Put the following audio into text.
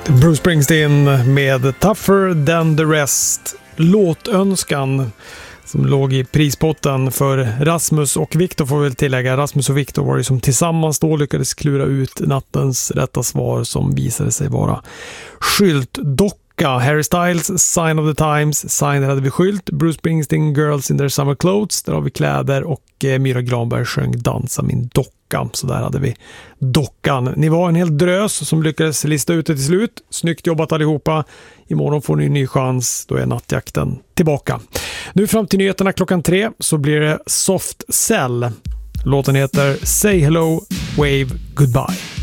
Bruce Springsteen med Tougher Than The Rest, låtönskan som låg i prispotten för Rasmus och Victor, får väl tillägga. Rasmus och Victor var ju som tillsammans då lyckades klura ut nattens rätta svar, som visade sig vara skyltdocka. Harry Styles, Sign of the Times, Sign hade vi skylt. Bruce Springsteen, Girls in Their Summer Clothes, där har vi kläder, och Myra Granberg sjöng Dansa min docka. Så där hade vi dockan. Ni var en hel drös som lyckades lista ut det till slut. Snyggt jobbat allihopa. Imorgon får ni en ny chans, då är nattjakten tillbaka. Nu fram till nyheterna 3:00 så blir det Soft Cell. Låten heter Say Hello, Wave Goodbye.